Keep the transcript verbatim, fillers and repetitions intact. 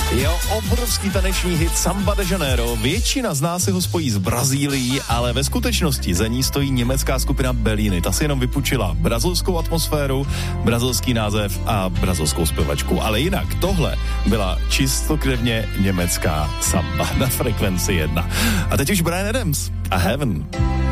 Jo, obrovský taneční hit Samba de Janeiro. Většina z nás si ho spojí s Brazílií, ale ve skutečnosti za ní stojí německá skupina Bellini. Ta si jenom vypučila brazilskou atmosféru, brazilský název a brazilskou zpěvačku. Ale jinak tohle byla čistokrevně německá samba na Frekvenci jedna. A teď už Bryan Adams a Heaven.